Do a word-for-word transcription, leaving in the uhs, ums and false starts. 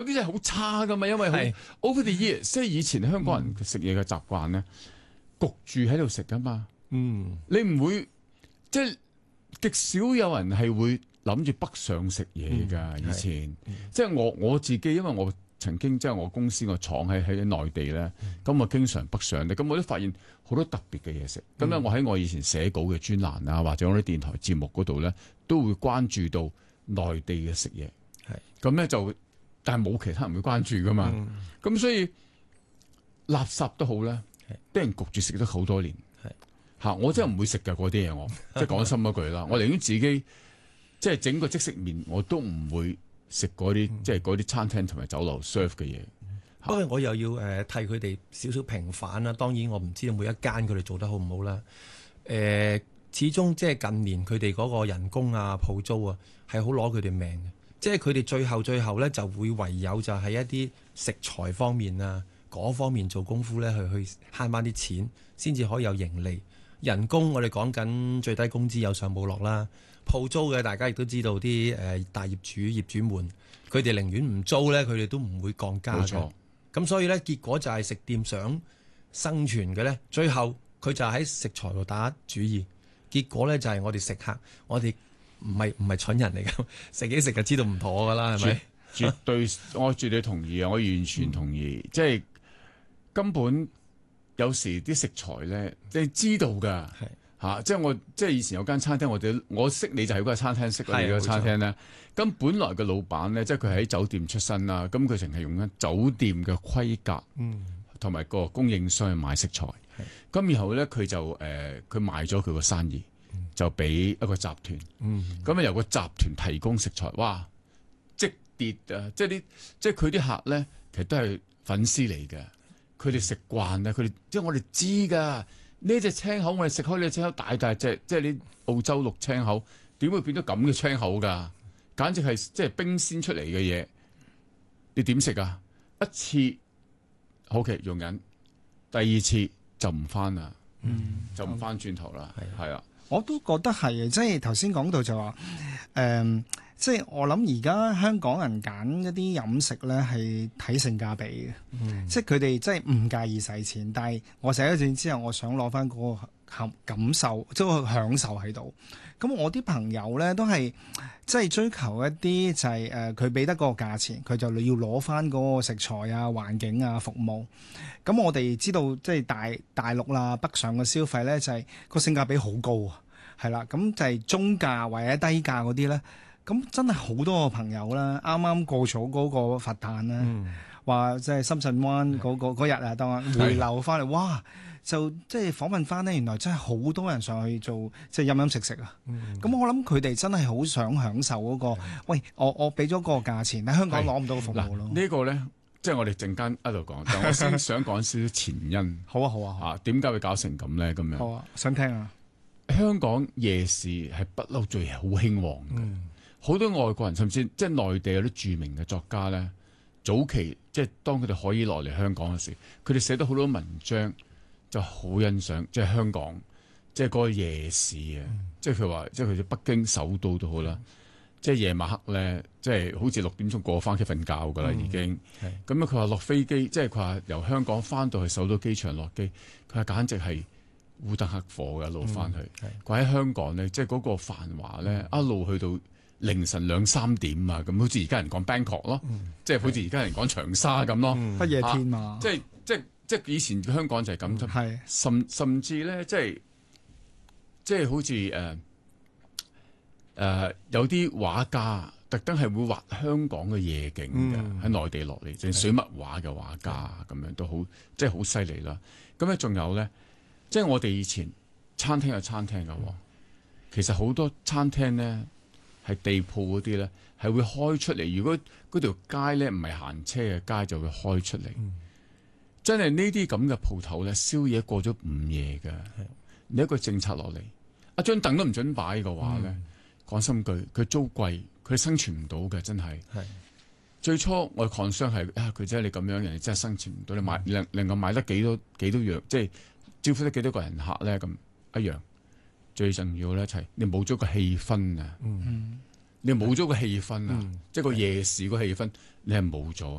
啲真係好差噶嘛，因為好 over the years，即係以前香港人食嘢嘅習慣咧，焗住喺度食噶嘛。嗯，你唔會即係極少有人係會諗住北上食嘢㗎。以前、嗯、即係我我自己，因為我曾經即係我公司個廠喺喺內地咧，咁、嗯、我經常北上咧，咁我都發現好多特別嘅嘢食。咁咧、嗯，我喺我以前寫稿嘅專欄啊，或者我啲電台節目嗰度咧，都會關注到內地嘅食嘢。係咁咧就，但係冇其他人會關注噶嘛。咁、嗯、所以垃圾都好咧，俾人焗住食咗好多年。吓，我真係唔會食㗎嗰啲嘢，我即係講深一句啦。我寧願自己即係整個即食麵，我都唔會食嗰啲即係嗰啲餐廳同埋酒樓 serve 嘅嘢。 不過我又要誒、呃、替佢哋少少平反啦。當然我唔知道每一間佢哋做得好唔好啦。誒、呃，始終即係近年佢哋嗰個人工啊、鋪租啊，係好攞佢哋命嘅。即係佢哋最後最後咧，就會唯有就係一啲食材方面啊嗰方面做功夫咧，去去慳翻啲錢，先至可以有盈利。人工我哋講緊最低工資有上冇落啦，鋪租嘅大家亦都知道啲誒大業主業主們，佢哋寧願唔租咧，佢哋都唔會降價嘅。冇錯。咁所以咧，結果就係食店想生存嘅咧，最後佢就喺食材度打主意，結果咧就係我哋食客，我哋唔係唔係蠢人嚟㗎，食幾食就知道唔妥噶啦，係咪？ 絕對，我絕對同意啊！我完全同意，嗯、即係根本。有時啲食材咧，你知道㗎嚇、啊，即係我即係以前有間餐廳，我哋我識你就喺嗰個餐廳識我哋個餐廳咧。咁本來嘅老闆咧，即係佢喺酒店出身啦，咁佢淨係用緊酒店嘅規格，同埋、嗯、個供應商去買食材。咁然後咧，佢就誒佢、呃、賣咗佢個生意，嗯、就俾一個集團。咁啊、嗯、由個集團提供食材，哇！即跌啊！即係啲即係佢啲客咧，其實都係粉絲嚟嘅。佢哋食慣啦，佢哋即係我哋知㗎。呢隻青口我哋食開呢隻青口大大隻，即係你澳洲綠青口，點會變咗咁嘅青口㗎？簡直係即係冰鮮出嚟嘅嘢，你點食啊？一次 OK 用緊，第二次就唔翻啦，嗯、就唔翻轉頭啦，係係啊。 我都覺得係，即係頭先講到就話，誒、呃，即係我諗而家香港人揀一啲飲食咧係睇性價比嘅，嗯、即係佢哋即係唔介意使錢，但係我使咗錢之後，我想攞翻嗰個感感受，即係個享受喺度。咁我啲朋友咧都係即係追求一啲就係誒佢俾得嗰個價錢，佢就要攞翻嗰個食材啊、環境啊、服務。咁我哋知道即係大大陸啦、北上嘅消費咧就係、是、個性價比好高啊，係啦。咁就係中價或者低價嗰啲咧，咁真係好多個朋友啦，啱啱過咗嗰個佛誕啦，話即係深圳灣嗰、嗰個嗰日啊，當回流翻嚟，的哇！就即係訪問翻呢，原來真係好多人上去做即係飲飲食食啊！咁、嗯、我諗佢哋真係好想享受嗰、嗰個，嗯、喂，我我俾咗個價錢喺香港攞唔到個服務咯。呢、 呢個咧，即係我哋陣間喺度講，但我先想講少少前因。 好啊，好啊， 啊，點解會搞成咁咧？咁樣。 好啊，想聽啊！ 香港夜市係不嬲最好興旺嘅，好、嗯、多外國人甚至即係內地有啲著名嘅作家咧，早期即係當佢哋可以落嚟香港嘅時，佢哋寫咗好多文章。就好欣賞，即係香港，即係嗰個夜市啊！嗯、即係佢話，即係佢哋北京首都都好啦。嗯、即係夜晚黑咧，即係好似六點鐘過翻屋企瞓覺㗎啦，已經。咁樣佢話落飛機，即係佢話由香港翻到去首都機場落機，佢話簡直係烏燈黑火嘅一路翻去。佢喺、嗯、香港咧，即係嗰個繁華咧，一路去到凌晨兩三點啊！咁好似而家人講 Bangkok 咯，嗯、即係好似而家人講長沙咁咯， 不夜天嘛。 啊、即係即係。即係以前香港就係咁，嗯、甚甚至咧，即係即係好似誒誒有啲畫家特登係會畫香港嘅夜景嘅，喺、嗯、內地落嚟，淨係水墨畫嘅畫家咁樣都好，即係好犀利啦。咁咧仲有咧，即係我哋以前餐廳有餐廳嘅，嗯、其實好多餐廳咧係地鋪嗰啲咧係會開出嚟。如果嗰條街咧唔係行車嘅街，就會開出嚟。嗯真係呢啲咁嘅鋪頭咧，宵夜過咗午夜嘅。你一個政策落嚟，一張凳都唔准擺嘅話咧，講心句，佢租貴，佢生存唔到嘅，真係。最初我 concern 係啊，佢真係你咁樣，人哋真係生存唔到。你買能能夠買得幾多幾多樣，即係招呼得幾多個人客咧？咁一樣。最重要咧就係你冇咗個氣氛啊！你冇咗個氣氛啊！即係個夜市個氣氛，你係冇咗。